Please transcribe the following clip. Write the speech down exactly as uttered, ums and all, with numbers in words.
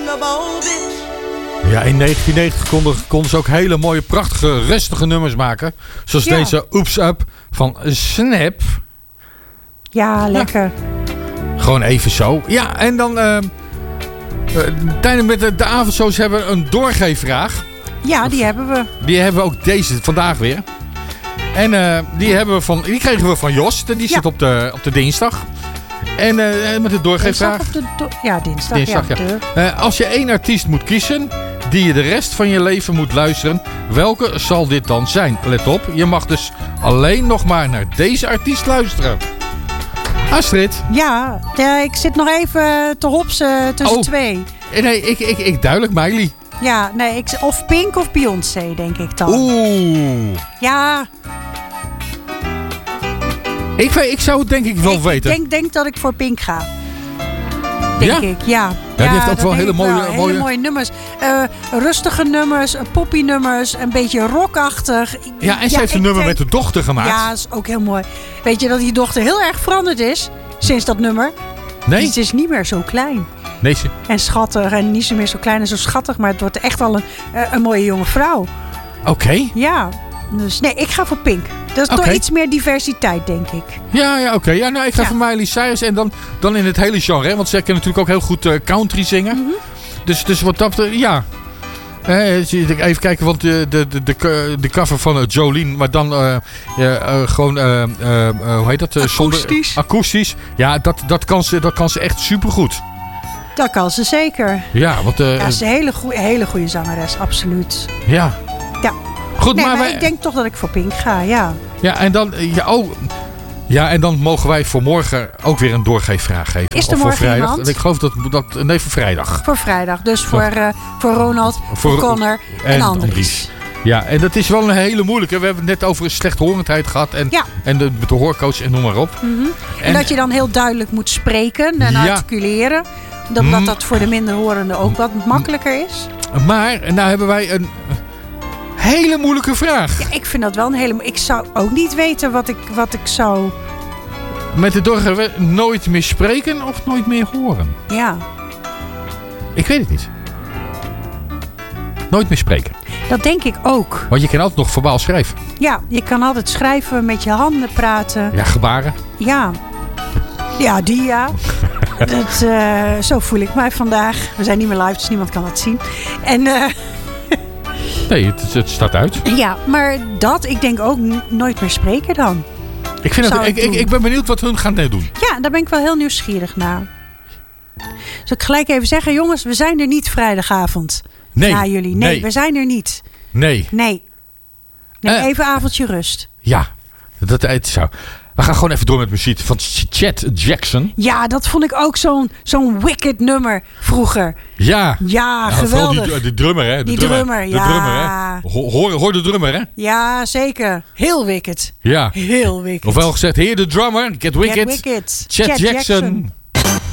Ja, in negentien negentig konden, konden ze ook hele mooie, prachtige, rustige nummers maken. Zoals ja. deze Oops Up van Snap. Ja, lekker. Ja. Gewoon even zo. Ja, en dan... Uh, uh, tijdens met de, de avondshows hebben we een doorgeefvraag. Ja, die hebben we. Die hebben we ook deze vandaag weer. En uh, die, hebben we van, die kregen we van Jos. Die ja. zit op de, op de dinsdag. En uh, met de doorgeefvraag. De do- ja, dinsdag. dinsdag ja. Ja. Uh, als je één artiest moet kiezen die je de rest van je leven moet luisteren, welke zal dit dan zijn? Let op, je mag dus alleen nog maar naar deze artiest luisteren. Astrid? Ja, ja ik zit nog even te hopsen tussen oh. twee. Nee, ik, ik, ik duidelijk Miley. Ja, nee, ik, of Pink of Beyoncé, denk ik dan. Oeh. Ja. Ik, ik zou het denk ik wel ik weten. Ik denk, denk dat ik voor Pink ga. Denk ja? ik, ja. Ja, die heeft ook wel hele mooie, wel. mooie... hele mooie nummers. Uh, rustige nummers, poppy nummers, een beetje rockachtig. Ja, en ze ja, heeft een nummer denk, met de dochter gemaakt. Ja, dat is ook heel mooi. Weet je dat die dochter heel erg veranderd is sinds dat nummer? Nee? Dus ze is niet meer zo klein. Nee, ze... En schattig. En niet zo meer zo klein en zo schattig. Maar het wordt echt al een, een mooie jonge vrouw. Oké. Okay. Ja. Dus nee, ik ga voor Pink. Dat is okay. toch iets meer diversiteit, denk ik. Ja, ja oké. Okay. Ja, nou, ik ga ja. voor Miley Cyrus. En dan, dan in het hele genre. Want zij kan natuurlijk ook heel goed uh, country zingen. Mm-hmm. Dus, dus wat dat... Uh, ja. Uh, even kijken, want de, de, de, de, de cover van uh, Jolene. Maar dan uh, uh, uh, gewoon... Uh, uh, hoe heet dat? Uh, akoestisch. Zonder, akoestisch. Ja, dat, dat, kan ze, dat kan ze echt supergoed. Dat kan ze zeker. Ja, want... Uh, ja, ze is een hele, goeie, hele goede zangeres. Absoluut. Ja. Ja. Goed, nee, maar, maar wij... ik denk toch dat ik voor Pink ga, ja. Ja, en dan, ja, oh, ja, en dan mogen wij voor morgen ook weer een doorgeefvraag geven. Is er of morgen voor vrijdag. iemand? Ik geloof dat, dat... Nee, voor vrijdag. Voor vrijdag. Dus voor, uh, voor Ronald, voor, voor Connor en, en Andries. Andries. Ja, en dat is wel een hele moeilijke. We hebben het net over een slechthorendheid gehad. En, ja. en de, de hoorcoach en noem maar op. Mm-hmm. En, en dat je dan heel duidelijk moet spreken en ja. articuleren. Dat, mm. dat dat voor de minderhorenden ook wat makkelijker is. Maar, nou hebben wij een... hele moeilijke vraag. Ja, ik vind dat wel een hele... Ik zou ook niet weten wat ik, wat ik zou... Met de doorgaan nooit meer spreken of nooit meer horen? Ja. Ik weet het niet. Nooit meer spreken. Dat denk ik ook. Want je kan altijd nog verbaal schrijven. Ja, je kan altijd schrijven, met je handen praten. Ja, gebaren. Ja. Ja, die ja. dat, uh, zo voel ik mij vandaag. We zijn niet meer live, dus niemand kan het zien. En... Uh, Nee, het, het staat uit. Ja, maar dat, ik denk ook n- nooit meer spreken dan. Ik, vind dat, ik, ik, ik ben benieuwd wat hun gaan doen. Ja, daar ben ik wel heel nieuwsgierig naar. Zal ik gelijk even zeggen, jongens, we zijn er niet vrijdagavond. Nee. Na jullie. Nee, nee, we zijn er niet. Nee. Nee. Neem uh, even avondje rust. Ja, dat het zou. We gaan gewoon even door met muziek van Chet Jackson. Ja, dat vond ik ook zo'n, zo'n wicked nummer vroeger. Ja. Ja, ja geweldig. Die, die drummer, hè? De die drummer, drummer, de ja. drummer, hè? Hoor, hoor de drummer, hè? Ja, zeker. Heel wicked. Ja. Heel wicked. Ofwel gezegd, heer de drummer, get wicked. Get wicked. Chet, Chet Jackson. Jackson.